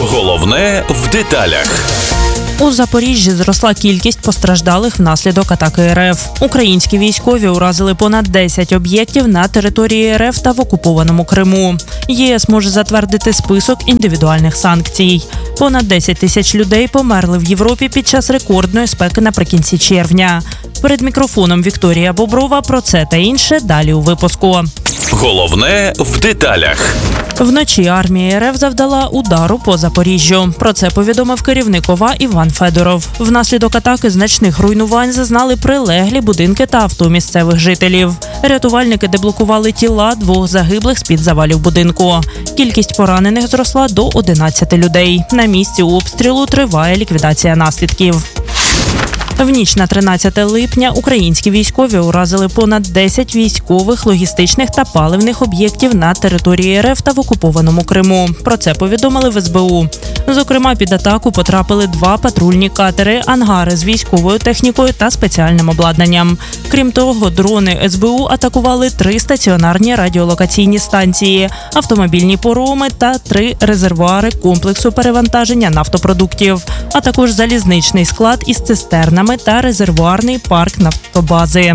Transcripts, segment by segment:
Головне в деталях. У Запоріжжі зросла кількість постраждалих внаслідок атаки РФ. Українські військові уразили понад 10 об'єктів на території РФ та в окупованому Криму. ЄС може затвердити список індивідуальних санкцій. Понад 10 тисяч людей померли в Європі під час рекордної спеки наприкінці червня. Перед мікрофоном Вікторія Боброва про це та інше далі у випуску. Головне в деталях. Вночі армія РФ завдала удару по Запоріжжю. Про це повідомив керівник ОВА Іван Федоров. Внаслідок атаки значних руйнувань зазнали прилеглі будинки та авто місцевих жителів. Рятувальники деблокували тіла 2 загиблих з-під завалів будинку. Кількість поранених зросла до 11 людей. На місці обстрілу триває ліквідація наслідків. В ніч на 13 липня українські військові уразили понад 10 військових, логістичних та паливних об'єктів на території РФ та в окупованому Криму. Про це повідомили в СБУ. Зокрема, під атаку потрапили 2 патрульні катери, ангари з військовою технікою та спеціальним обладнанням. Крім того, дрони СБУ атакували 3 стаціонарні радіолокаційні станції, автомобільні пароми та 3 резервуари комплексу перевантаження нафтопродуктів, а також залізничний склад із цистернами та резервуарний парк нафтобази.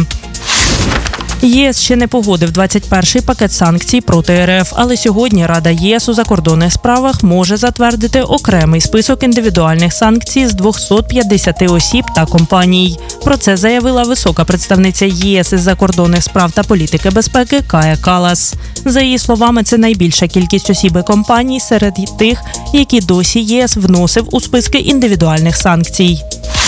ЄС ще не погодив 21-й пакет санкцій проти РФ, але сьогодні Рада ЄС у закордонних справах може затвердити окремий список індивідуальних санкцій з 250 осіб та компаній. Про це заявила висока представниця ЄС із закордонних справ та політики безпеки Кая Каллас. За її словами, це найбільша кількість осіб і компаній серед тих, які досі єС вносив у списки індивідуальних санкцій.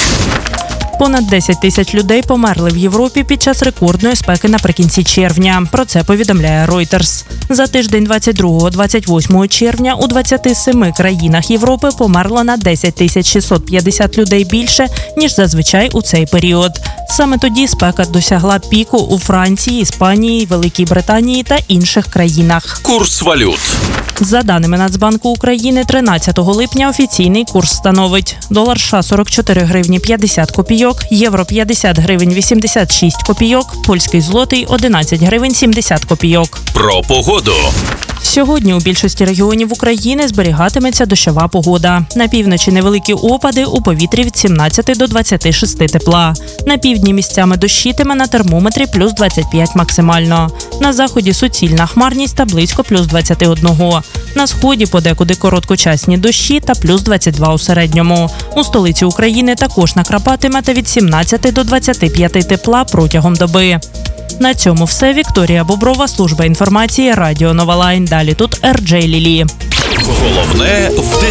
Понад 10 тисяч людей померли в Європі під час рекордної спеки наприкінці червня. Про це повідомляє Reuters. За тиждень 22-28 червня у 27 країнах Європи померло на 10 650 людей більше, ніж зазвичай у цей період. Саме тоді спека досягла піку у Франції, Іспанії, Великій Британії та інших країнах. Курс валют. За даними Нацбанку України, 13 липня офіційний курс становить: долар США 44 гривні 50 копійок, євро 50 гривень 86 копійок, польський злотий 11 гривень 70 копійок. Про погоду. Сьогодні у більшості регіонів України зберігатиметься дощова погода. На півночі невеликі опади, у повітрі від 17 до 26 тепла. На півдні місцями дощитиме, на термометрі плюс 25 максимально. На заході суцільна хмарність та близько плюс 21. На сході подекуди короткочасні дощі та плюс 22 у середньому. У столиці України також накрапатиме та від 17 до 25 тепла протягом доби. На цьому все. Вікторія Боброва, служба інформації, Радіо Нова Лайн. Далі тут РДЖ Лілі. Головне в